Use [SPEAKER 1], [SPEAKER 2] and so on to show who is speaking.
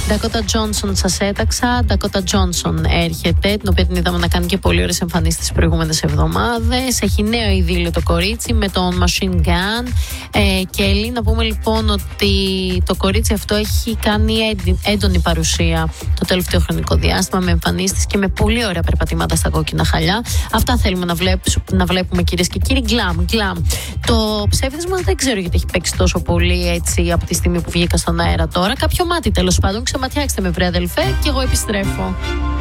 [SPEAKER 1] Dakota Johnson σας έταξα. Dakota Johnson έρχεται, την οποία την είδαμε να κάνει και πολύ ωραίες εμφανίσεις τις προηγούμενες εβδομάδες. Έχει νέο ειδήλιο το κορίτσι με τον Machine Gun. Και Ελή, να πούμε λοιπόν ότι το κορίτσι αυτό έχει κάνει έντονη παρουσία το τελευταίο χρονικό διάστημα με εμφανίσεις και με πολύ ωραία περπατήματα στα κόκκινα χαλιά. Αυτά θέλουμε να βλέπουμε, κυρίες και κύριοι. Glam. Το ψεύδισμα δεν ξέρω γιατί έχει παίξει τόσο πολύ έτσι από τη στιγμή που βγήκα στον αέρα τώρα. Κάποιο μάτι τέλος πάντων. Ξεματιάξτε με, βρε αδελφέ, και εγώ επιστρέφω.